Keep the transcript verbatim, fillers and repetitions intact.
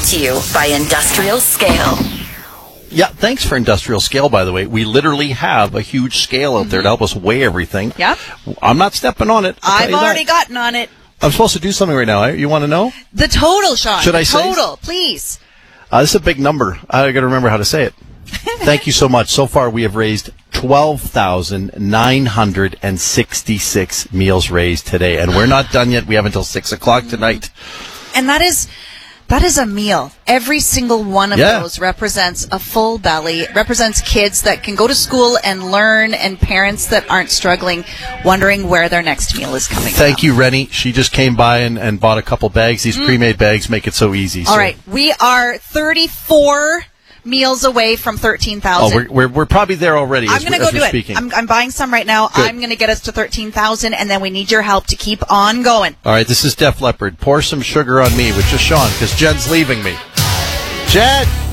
to you by Industrial Scale. Yeah, thanks for Industrial Scale, by the way. We literally have a huge scale out there to help us weigh everything. Yep. I'm not stepping on it. I'll I've already that. gotten on it. I'm supposed to do something right now. You want to know? The total, Sean. Should the I say? Total, please. Uh, this is a big number. I got to remember how to say it. Thank you so much. So far, we have raised twelve thousand nine hundred sixty-six meals raised today. And we're not done yet. We have until six o'clock tonight. And that is... That is a meal. Every single one of yeah. those represents a full belly, represents kids that can go to school and learn, and parents that aren't struggling, wondering where their next meal is coming Thank from. Thank you, Rennie. She just came by and, and bought a couple bags. These mm. pre-made bags make it so easy. All so. right. We are thirty-four meals away from thirteen thousand. Oh, we're, we're, we're probably there already I'm as, going to we're, go as do we're it. speaking. I'm, I'm buying some right now. Good. I'm going to get us to thirteen thousand, and then we need your help to keep on going. All right, this is Def Leppard. Pour some sugar on me, which is Sean, because Jen's leaving me. Jen!